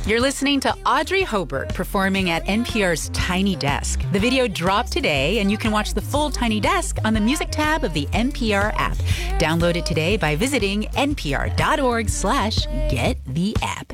You're listening to Audrey Hobart performing at NPR's Tiny Desk. The video dropped today, and you can watch the full Tiny Desk on the music tab of the NPR app. Download it today by visiting npr.org/gettheapp.